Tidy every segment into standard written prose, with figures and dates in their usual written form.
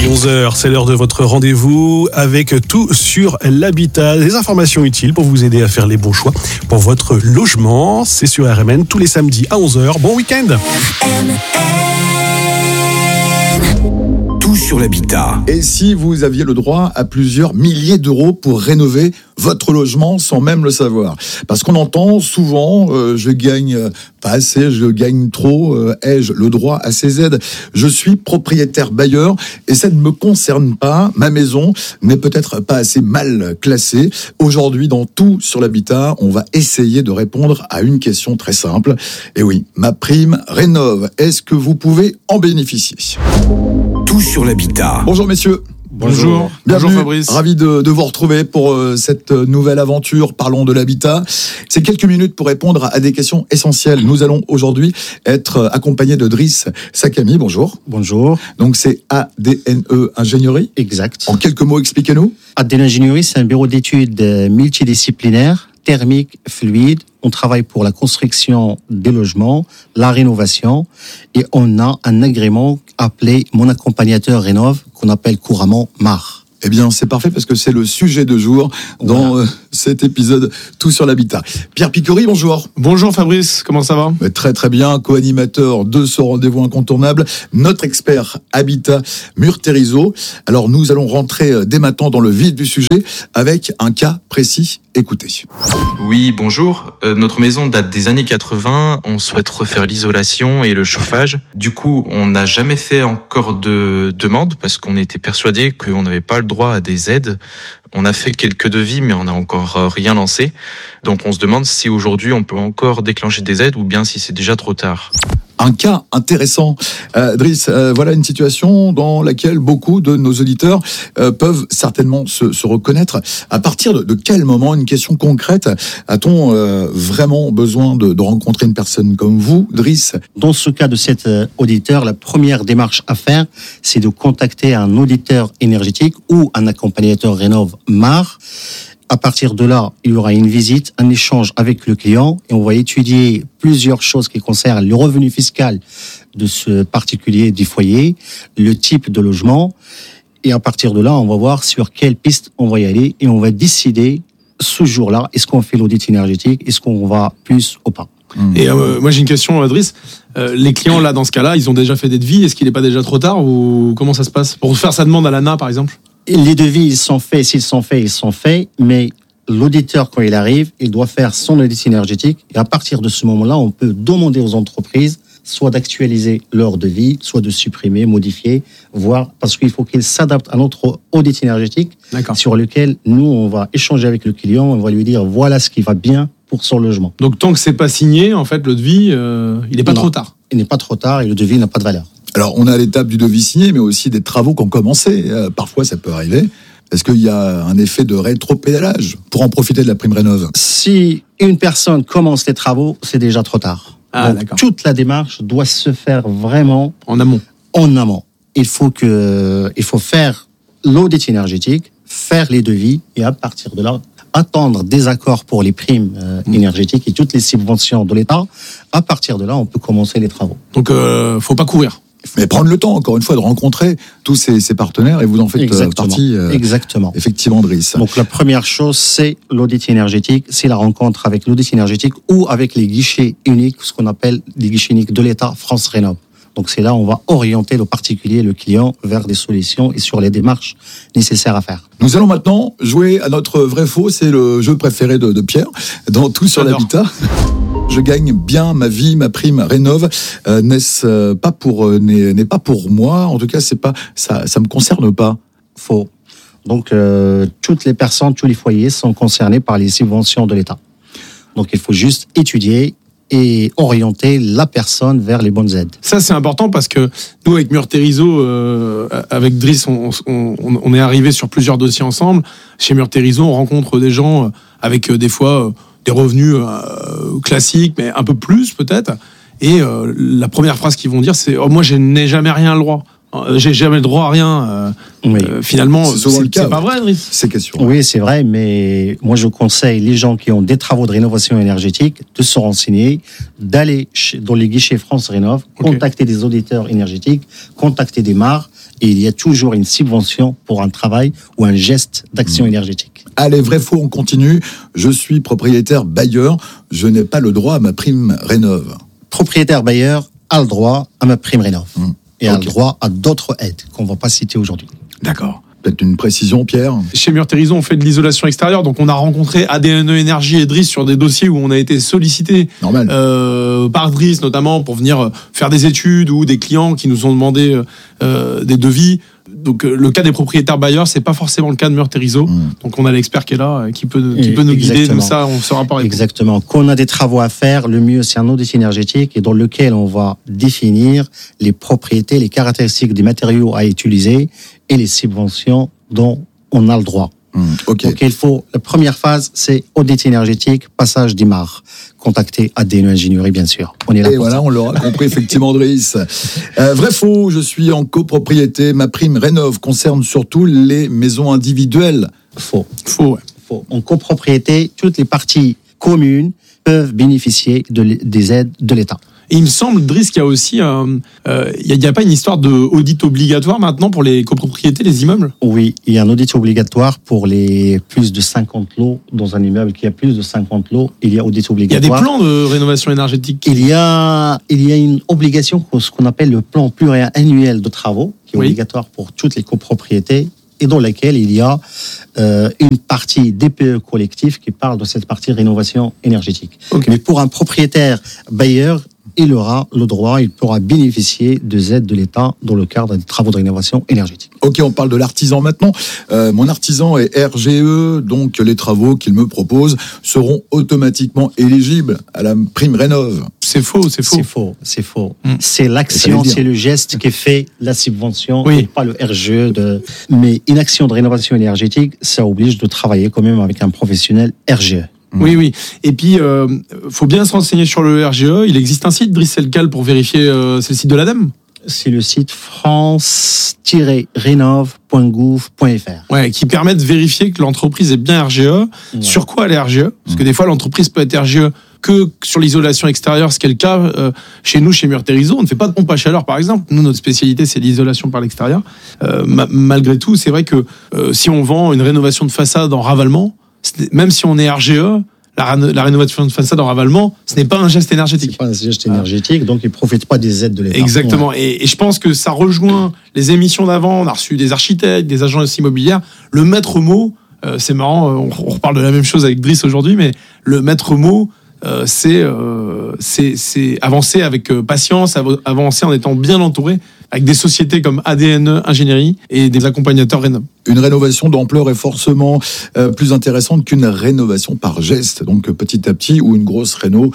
11h, c'est l'heure de votre rendez-vous avec tout sur l'habitat. Des informations utiles pour vous aider à faire les bons choix pour votre logement. C'est sur RMN tous les samedis à 11h. Bon week-end. Tout sur l'habitat. Et si vous aviez le droit à plusieurs milliers d'euros pour rénover votre logement sans même le savoir? Parce qu'on entend souvent je gagne pas assez, je gagne trop, ai-je le droit à ces aides? Je suis propriétaire bailleur et ça ne me concerne pas, ma maison n'est peut-être pas assez mal classée. Aujourd'hui, dans Tout sur l'habitat, on va essayer de répondre à une question très simple. Et oui, ma prime rénove, est-ce que vous pouvez en bénéficier? Tout sur l'habitat. Bonjour messieurs. Bonjour. Bienvenue. Bonjour Fabrice. Ravi de vous retrouver pour cette nouvelle aventure. Parlons de l'habitat. C'est quelques minutes pour répondre à des questions essentielles. Nous allons aujourd'hui être accompagnés de Driss Sakami. Bonjour. Bonjour. Donc c'est ADNE Ingénierie. Exact. En quelques mots, expliquez-nous. ADNE Ingénierie, c'est un bureau d'études multidisciplinaire, thermique, fluide. On travaille pour la construction des logements, la rénovation, et on a un agrément appelé Mon Accompagnateur Rénove, qu'on appelle couramment MAR. Eh bien, c'est parfait parce que c'est le sujet de jour dans cet épisode Tout sur l'habitat. Pierre Piccori, bonjour. Bonjour Fabrice, comment ça va? Très très bien, co-animateur de ce rendez-vous incontournable, notre expert habitat Murterizo. Alors nous allons rentrer dès maintenant dans le vif du sujet avec un cas précis. Écoutez. Oui, bonjour. Notre maison date des années 80. On souhaite refaire l'isolation et le chauffage. Du coup, on n'a jamais fait encore de demande parce qu'on était persuadé qu'on n'avait pas le droit à des aides. On a fait quelques devis, mais on n'a encore rien lancé. Donc on se demande si aujourd'hui on peut encore déclencher des aides ou bien si c'est déjà trop tard. Un cas intéressant. Driss, voilà une situation dans laquelle beaucoup de nos auditeurs peuvent certainement se reconnaître. À partir de quel moment, une question concrète, a-t-on vraiment besoin de rencontrer une personne comme vous, Driss? Dans ce cas de cet auditeur, la première démarche à faire, c'est de contacter un auditeur énergétique ou un accompagnateur Rénove MAR. À partir de là, il y aura une visite, un échange avec le client et on va étudier plusieurs choses qui concernent le revenu fiscal de ce particulier du foyer, le type de logement et à partir de là, on va voir sur quelle piste on va y aller et on va décider ce jour-là, est-ce qu'on fait l'audit énergétique, est-ce qu'on va plus ou pas. Et moi j'ai une question, Driss. Les clients là, dans ce cas-là, ils ont déjà fait des devis. Est-ce qu'il n'est pas déjà trop tard ou comment ça se passe pour faire sa demande à l'ANA par exemple? Les devis, ils sont faits, s'ils sont faits, ils sont faits, mais l'auditeur, quand il arrive, il doit faire son audit énergétique et à partir de ce moment-là, on peut demander aux entreprises soit d'actualiser leur devis, soit de supprimer, modifier, voire parce qu'il faut qu'ils s'adaptent à notre audit énergétique sur lequel nous, on va échanger avec le client, on va lui dire voilà ce qui va bien pour son logement. Donc tant que c'est pas signé, en fait, le devis, il n'est pas trop tard. Il n'est pas trop tard et le devis n'a pas de valeur. Alors, on a l'étape du devis signé, mais aussi des travaux qui ont commencé. Parfois, ça peut arriver. Est-ce qu'il y a un effet de rétropédalage pour en profiter de la prime rénove? Si une personne commence les travaux, c'est déjà trop tard. Donc, toute la démarche doit se faire vraiment en amont. En amont. Il faut faire l'audit énergétique, faire les devis et à partir de là, attendre des accords pour les primes énergétiques et toutes les subventions de l'État. À partir de là, on peut commencer les travaux. Donc, faut pas courir. Mais prendre le temps, encore une fois, de rencontrer tous ces partenaires et vous en faites partie. Exactement. Effectivement, Driss. Donc la première chose, c'est l'audit énergétique, c'est la rencontre avec l'audit énergétique ou avec les guichets uniques, ce qu'on appelle les guichets uniques de l'État, France Rénov. Donc c'est là où on va orienter le particulier, le client, vers des solutions et sur les démarches nécessaires à faire. Nous allons maintenant jouer à notre vrai-faux. C'est le jeu préféré de Pierre dans Tout sur l'habitat. Je gagne bien ma vie, ma prime rénove. N'est pas pour moi. En tout cas, c'est pas ça me concerne pas. Faux. Donc toutes les personnes, tous les foyers sont concernés par les subventions de l'État. Donc il faut juste étudier et orienter la personne vers les bonnes aides. Ça, c'est important parce que nous, avec Murterizo, avec Driss, on est arrivé sur plusieurs dossiers ensemble. Chez Murterizo, on rencontre des gens avec des fois des revenus classiques, mais un peu plus peut-être. Et la première phrase qu'ils vont dire, c'est « moi, je n'ai jamais rien le droit ». J'ai jamais le droit à rien. Finalement, c'est pas vrai, Driss. Ces questions. Oui, c'est vrai, mais moi je conseille les gens qui ont des travaux de rénovation énergétique de se renseigner, d'aller dans les guichets France Rénov, contacter des auditeurs énergétiques, contacter des MAR et il y a toujours une subvention pour un travail ou un geste d'action énergétique. Allez, vrai faux, on continue. Je suis propriétaire bailleur, je n'ai pas le droit à ma prime rénov. Propriétaire bailleur a le droit à ma prime rénov et a Ok. le droit à d'autres aides qu'on ne va pas citer aujourd'hui. D'accord. Peut-être une précision, Pierre? Chez Murterizo, on fait de l'isolation extérieure, donc on a rencontré ADNE Énergie et Driss sur des dossiers où on a été sollicité Normal. par Driss notamment pour venir faire des études ou des clients qui nous ont demandé des devis. Donc le cas des propriétaires bailleurs, c'est pas forcément le cas de Murterizo. Donc on a l'expert qui est là, qui peut nous guider. Exactement. Donc ça, on saura pas répondre. Exactement. Quand on a des travaux à faire, le mieux c'est un audit énergétique et dans lequel on va définir les propriétés, les caractéristiques des matériaux à utiliser et les subventions dont on a le droit. Ok. Donc il faut, la première phase, c'est audit énergétique, passage d'IMAR. Contacter ADNE Ingénierie, bien sûr. On est là Et pour voilà, ça. on l'aura compris effectivement, Driss. Vrai faux, je suis en copropriété. Ma prime rénov concerne surtout les maisons individuelles. Faux. Faut, ouais. Faux. En copropriété, toutes les parties communes peuvent bénéficier des aides de l'État. Et il me semble, Driss, qu'il y a aussi, il y a pas une histoire de audit obligatoire maintenant pour les copropriétés, les immeubles? Oui, il y a un audit obligatoire pour les plus de 50 lots dans un immeuble qui a plus de 50 lots. Il y a audit Il y a obligatoire. des plans de rénovation énergétique. Il y a une obligation, ce qu'on appelle le plan pluriannuel de travaux, qui est Oui. obligatoire pour toutes les copropriétés et dans laquelle il y a une partie DPE collectif qui parle de cette partie rénovation énergétique. Ok. Mais pour un propriétaire bailleur, il aura le droit, il pourra bénéficier des aides de l'État dans le cadre des travaux de rénovation énergétique. Ok, on parle de l'artisan maintenant. Mon artisan est RGE, donc les travaux qu'il me propose seront automatiquement éligibles à la prime rénov. C'est faux, c'est faux. C'est faux, c'est faux. Mm. C'est l'action, J'allais dire. c'est le geste qui fait la subvention, Oui. et pas le RGE. Mais une action de rénovation énergétique, ça oblige de travailler quand même avec un professionnel RGE. Oui, oui. Et puis, faut bien se renseigner sur le RGE. Il existe un site, Driss, c'est lequel pour vérifier? C'est le site de l'ADEME? C'est le site france-renov.gouv.fr. Ouais, qui permet de vérifier que l'entreprise est bien RGE. Ouais. Sur quoi elle est RGE? Parce que des fois, l'entreprise peut être RGE que sur l'isolation extérieure, ce qui est le cas chez nous, chez Murterizo. On ne fait pas de pompe à chaleur, par exemple. Nous, notre spécialité, c'est l'isolation par l'extérieur. Malgré tout, c'est vrai que si on vend une rénovation de façade en ravalement, même si on est RGE, la rénovation de façade en ravalement, ce n'est pas un geste énergétique. C'est pas un geste énergétique, donc il ne profite pas des aides de l'État. Exactement. Et je pense que ça rejoint les émissions d'avant. On a reçu des architectes, des agences immobilières. Le maître mot, c'est marrant, on reparle de la même chose avec Driss aujourd'hui, mais le maître mot, c'est avancer avec patience, avancer en étant bien entouré, avec des sociétés comme ADNE Ingénierie et des accompagnateurs Rénov. Une rénovation d'ampleur est forcément plus intéressante qu'une rénovation par geste. Donc petit à petit, ou une grosse réno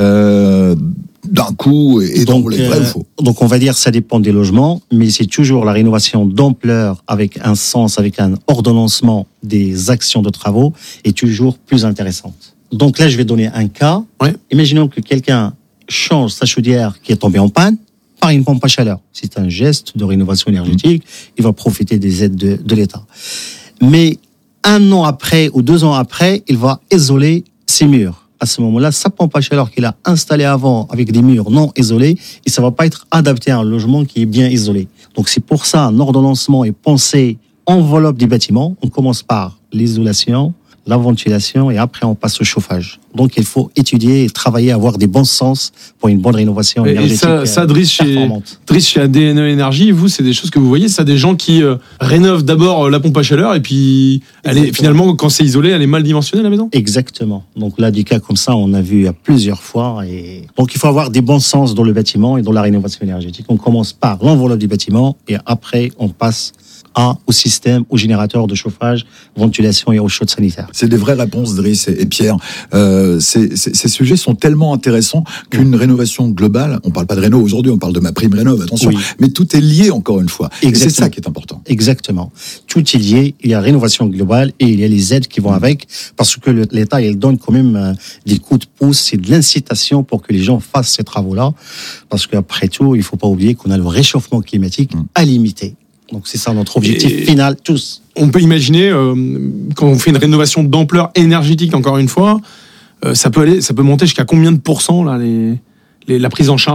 d'un coup, et donc les vrais ou faux. Donc on va dire ça dépend des logements, mais c'est toujours la rénovation d'ampleur avec un sens, avec un ordonnancement des actions de travaux est toujours plus intéressante. Donc là, je vais donner un cas. Ouais. Imaginons que quelqu'un change sa chaudière qui est tombée en panne par une pompe à chaleur. C'est un geste de rénovation énergétique. Il va profiter des aides de l'État. Mais 1 an après ou 2 ans après, il va isoler ses murs. À ce moment-là, sa pompe à chaleur qu'il a installée avant avec des murs non isolés, et ça va pas être adapté à un logement qui est bien isolé. Donc c'est pour ça un ordonnancement est pensé enveloppe du bâtiment. On commence par l'isolation, la ventilation et après on passe au chauffage. Donc il faut étudier et travailler, avoir des bons sens pour une bonne rénovation Et énergétique ça Driss, performante. chez ADNE Énergie, vous, c'est des choses que vous voyez, ça, des gens qui rénovent d'abord la pompe à chaleur et puis finalement, quand c'est isolé, elle est mal dimensionnée la maison? Exactement. Donc là, des cas comme ça, on a vu plusieurs fois. Et donc il faut avoir des bons sens dans le bâtiment et dans la rénovation énergétique. On commence par l'enveloppe du bâtiment et après on passe au système, au générateur de chauffage, ventilation et eau chaude sanitaire. C'est des vraies réponses, Driss et Pierre. Ces sujets sont tellement intéressants qu'une rénovation globale, on parle pas de réno aujourd'hui, on parle de ma prime rénov, attention, Oui. mais tout est lié encore une fois. Et c'est Exactement. ça qui est important. Exactement. Tout est lié. Il y a rénovation globale et il y a les aides qui vont avec, parce que l'État, il donne quand même des coups de pouce et de l'incitation pour que les gens fassent ces travaux-là. Parce qu'après tout, il faut pas oublier qu'on a le réchauffement climatique à limiter. Donc c'est ça notre objectif final, tous. On peut imaginer, quand on fait une rénovation d'ampleur énergétique, encore une fois, ça peut monter jusqu'à combien de pourcents, là, la prise en charge?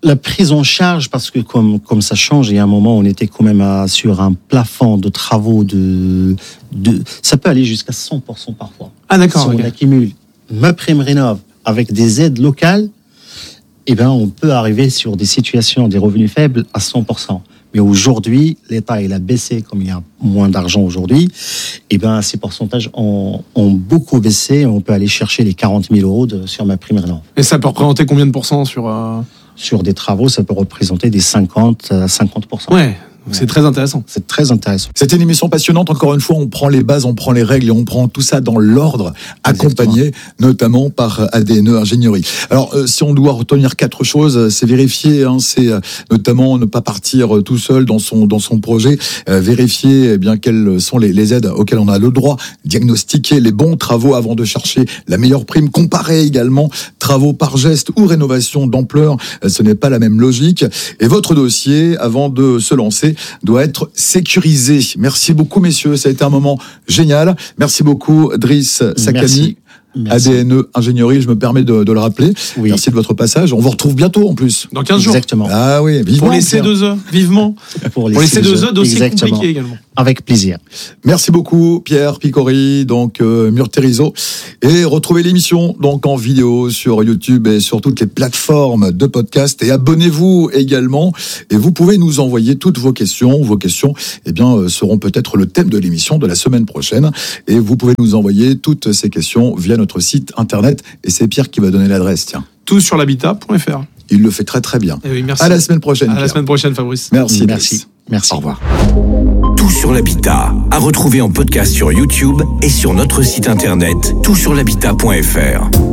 La prise en charge, parce que comme ça change, il y a un moment, on était quand même sur un plafond de travaux ça peut aller jusqu'à 100% parfois. Ah d'accord. Si on accumule MaPrimeRénov' avec des aides locales, eh ben, on peut arriver sur des situations, des revenus faibles à 100%. Mais aujourd'hui, l'État, il a baissé, comme il y a moins d'argent aujourd'hui, eh ben, ces pourcentages ont beaucoup baissé. On peut aller chercher les 40 000 euros sur MaPrimeRénov'. Et ça peut représenter combien de pourcents sur... Sur des travaux, ça peut représenter des 50 à 50%. Ouais. Donc c'est très intéressant. C'est très intéressant. C'était une émission passionnante. Encore une fois, on prend les bases, on prend les règles et on prend tout ça dans l'ordre, accompagné notamment par ADNE Ingénierie. Alors, si on doit retenir 4 choses, c'est vérifier, c'est notamment ne pas partir tout seul dans son projet, vérifier bien quelles sont les aides auxquelles on a le droit, diagnostiquer les bons travaux avant de chercher la meilleure prime, comparer également travaux par geste ou rénovation d'ampleur, ce n'est pas la même logique. Et votre dossier, avant de se lancer, doit être sécurisé. Merci beaucoup, messieurs. Ça a été un moment génial. Merci beaucoup, Driss Sakani. Merci. ADNE Ingénierie, je me permets de le rappeler. Oui. Merci de votre passage. On vous retrouve bientôt en plus. Dans 15 jours. Exactement. Ah oui, vivement. Pour les C2E, vivement. Pour les C2E, dossier compliqué également. Avec plaisir. Merci beaucoup, Pierre Picori, donc Murterizo. Et retrouvez l'émission donc en vidéo sur YouTube et sur toutes les plateformes de podcast. Et abonnez-vous également. Et vous pouvez nous envoyer toutes vos questions. Vos questions, seront peut-être le thème de l'émission de la semaine prochaine. Et vous pouvez nous envoyer toutes ces questions via notre site internet. Et c'est Pierre qui va donner l'adresse, tiens. Tout sur l'habitat.fr. Il le fait très très bien. Oui, merci. À la semaine prochaine. À la semaine prochaine, Fabrice. Merci. Merci. Au revoir. Tout sur l'habitat, à retrouver en podcast sur YouTube et sur notre site internet toutsurlhabitat.fr.